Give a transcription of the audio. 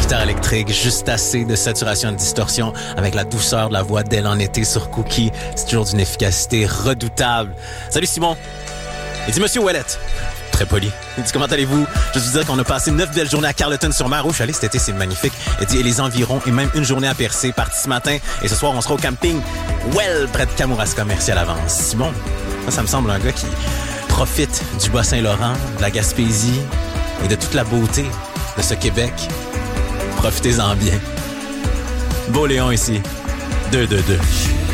guitare électrique, juste assez de saturation et de distorsion avec la douceur de la voix d'elle en été sur Cookie. C'est toujours d'une efficacité redoutable. Salut Simon. Il dit Monsieur Ouellette. Très poli. Il dit comment allez-vous? Je vous dire qu'on a passé 9 belles journées à Carleton-sur-Mer. Où je suis allé cet été, c'est magnifique. Il dit et les environs et même une journée à Percé. Parti ce matin et ce soir on sera au camping Well près de Kamouraska. Merci à l'avance. Simon, ça me semble un gars qui profite du Bas-Saint-Laurent, de la Gaspésie et de toute la beauté de ce Québec. Profitez-en bien. Beau Léon ici. 2-2-2.